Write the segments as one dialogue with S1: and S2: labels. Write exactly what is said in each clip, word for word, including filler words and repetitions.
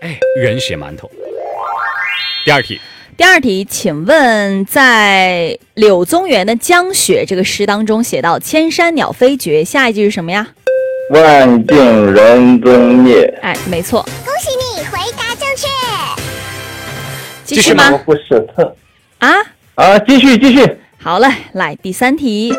S1: 哎，人血馒头。第二题。
S2: 第二题，请问在柳宗元的《江雪》这个诗当中写到千山鸟飞绝，下一句是什么呀？
S3: 万径人踪灭。
S2: 哎，没错。
S4: 恭喜你回答正确。
S2: 继续吗？
S3: 不是特
S2: 啊
S3: 啊，继续继续。
S2: 好嘞，来第三题。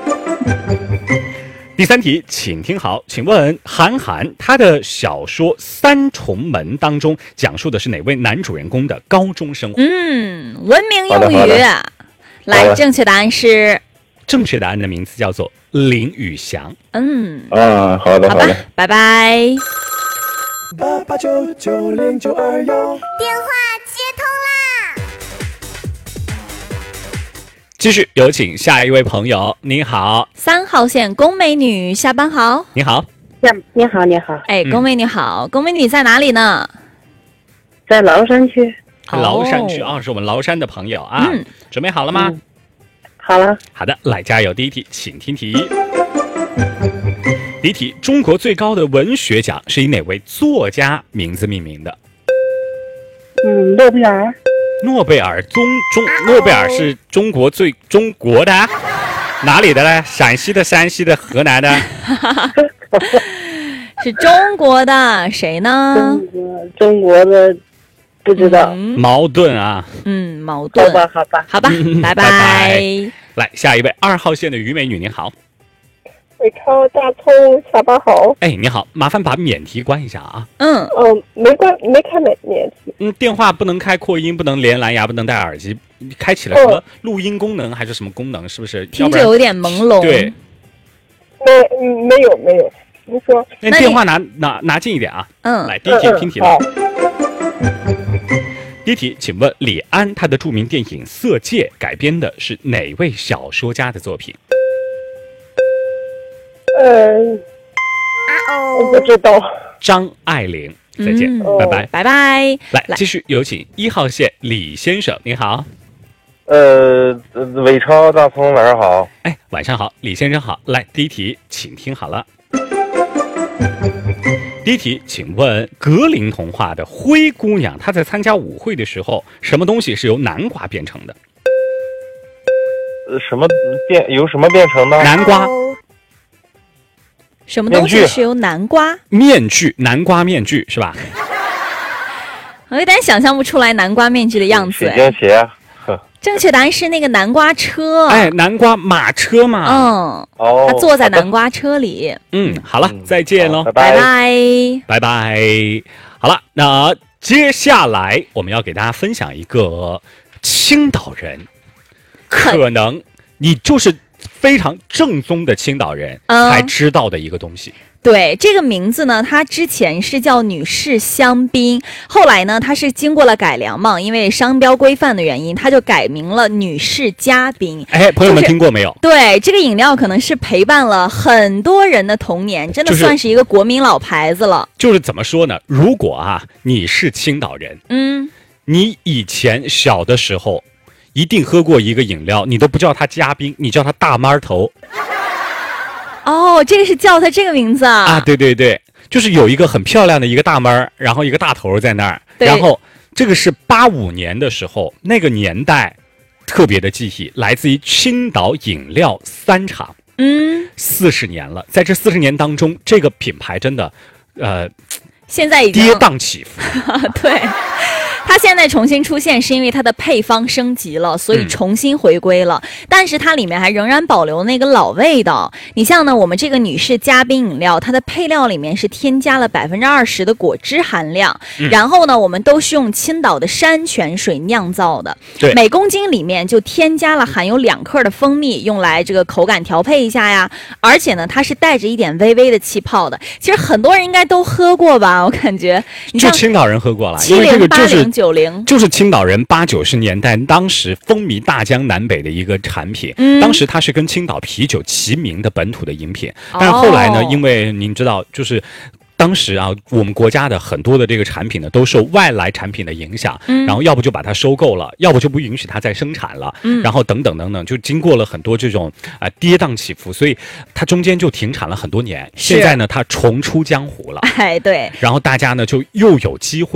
S1: 第三题，请听好，请问韩寒他的小说《三重门》当中讲述的是哪位男主人公的高中生活？
S2: 嗯，文明用语。
S3: 好的好的
S2: 来，正确答案是，
S1: 正确答案的名字叫做林宇翔。
S2: 嗯，
S3: 嗯，好的
S2: 好吧
S3: 好的。，
S2: 拜拜。
S5: 八八九九零九二幺，
S4: 电话接通啦！
S1: 继续有请下一位朋友，你好，
S2: 三号线龚美女，下班好。
S1: 你好，
S6: 你好，你好，
S2: 哎，
S1: 嗯
S2: 龚美女好，龚美女在哪里呢？
S6: 在崂山区。
S1: 崂山区
S2: 哦
S1: 啊，是我们崂山的朋友啊，
S2: 嗯
S1: 准备好了吗？
S6: 嗯好了，
S1: 好的，来加油。第一题，请听题。第一题，中国最高的文学奖是以哪位作家名字命名的？
S6: 嗯，诺贝尔。
S1: 诺贝尔中中诺贝尔是中国最中国的，哪里的呢？陕西的、山西的、河南的？
S2: 是中国的谁呢
S6: 中？国中国的不知道。
S2: 嗯，
S1: 矛盾啊！
S2: 嗯矛
S6: 好
S2: 盾。
S6: 吧，好吧。
S2: 好吧，拜
S1: 拜拜来，下一位二号线的虞美女，您好。
S6: 伟超大葱，下班好。
S1: 哎，你好，麻烦把免提关一下啊。
S2: 嗯，
S6: 嗯，没关，没开免免提。
S1: 嗯，电话不能开扩音，不能连蓝牙，不能戴耳机，开启了什么录音功能还是什么功能？是不是？要不然
S2: 听着有点朦胧。
S1: 对，
S6: 没，嗯，没有，没有。您说。
S1: 那
S2: 那你
S1: 电话拿拿拿近一点啊。
S2: 嗯，
S1: 来，第一题
S6: 嗯嗯
S1: 听题了。
S6: 好
S1: 第一题，请问李安他的著名电影《色戒》改编的是哪位小说家的作品？
S6: 嗯，
S4: 啊
S6: 我不
S4: 哦，
S6: 知道。
S1: 张爱玲。再见，
S2: 嗯
S1: 拜拜。
S2: 拜拜。
S1: 来，
S2: 来
S1: 继续有请一号线李先生，您好。
S3: 呃，伟超大葱晚上好。
S1: 哎，晚上好，李先生好。来，第一题，请听好了。第一题，请问格林童话的灰姑娘，她在参加舞会的时候，什么东西是由南瓜变成的？
S3: 呃什么变由什么变成的？
S1: 南瓜
S4: 哦
S2: 什么东西
S3: 面具
S2: 是由南瓜？
S1: 面具，南瓜面具是吧？
S2: 我有点想象不出来南瓜面具的样子。
S3: 水
S2: 哎
S3: 晶鞋。呵
S2: 正确答案是那个南瓜车。
S1: 哎，南瓜马车嘛。
S2: 嗯，
S3: 哦，
S2: 他坐在
S3: 好的
S2: 南瓜车里。
S1: 嗯，好了，
S3: 嗯
S1: 再见喽
S3: 好，拜
S2: 拜
S3: 拜。
S2: 拜。
S1: 拜拜。好了，那接下来我们要给大家分享一个青岛人，可能你就是非常正宗的青岛人
S2: 嗯
S1: 才知道的一个东西。
S2: 对，这个名字呢，它之前是叫女士香槟，后来呢，它是经过了改良嘛，因为商标规范的原因，它就改名了女士嘉宾。
S1: 哎，朋友们
S2: 就是
S1: 听过没有？
S2: 对，这个饮料可能是陪伴了很多人的童年，真的
S1: 就是
S2: 算是一个国民老牌子了。
S1: 就是怎么说呢？如果啊你是青岛人，
S2: 嗯，
S1: 你以前小的时候一定喝过一个饮料，你都不叫它嘉宾，你叫它大妈头
S2: 哦，这个是叫它这个名字啊？
S1: 啊！对对对，就是有一个很漂亮的一个大妈儿，然后一个大头在那儿，
S2: 对
S1: 然后这个是八五年的时候，那个年代特别的记忆，来自于青岛饮料三厂，
S2: 嗯，
S1: 四十年了，在这四十年当中，这个品牌真的，呃，
S2: 现在已经
S1: 跌宕起伏。
S2: 对。它现在重新出现，是因为它的配方升级了，所以
S1: 嗯
S2: 重新回归了。但是它里面还仍然保留那个老味道。你像呢，我们这个女士嘉宾饮料，它的配料里面是添加了百分之二十的果汁含量，
S1: 嗯
S2: 然后呢，我们都是用青岛的山泉水酿造的，
S1: 对
S2: 每公斤里面就添加了含有两克的蜂蜜，用来这个口感调配一下呀。而且呢，它是带着一点微微的气泡的。其实很多人应该都喝过吧，我感觉。你像
S1: 就青岛人喝过了，
S2: 七
S1: 因为这
S2: 零、八
S1: 个就是
S2: 零、九零。
S1: 就是青岛人八九十年代当时风靡大江南北的一个产品，
S2: 嗯
S1: 当时它是跟青岛啤酒齐名的本土的饮品，但是后来呢，
S2: 哦
S1: 因为您知道，就是。当时啊，我们国家的很多的这个产品呢，都受外来产品的影响，
S2: 嗯
S1: 然后要不就把它收购了，要不就不允许它再生产了，
S2: 嗯
S1: 然后等等等等，就经过了很多这种啊、呃跌宕起伏，所以它中间就停产了很多年。
S2: 是
S1: 现在呢，它重出江湖了，
S2: 哎，对。
S1: 然后大家呢就又有机会。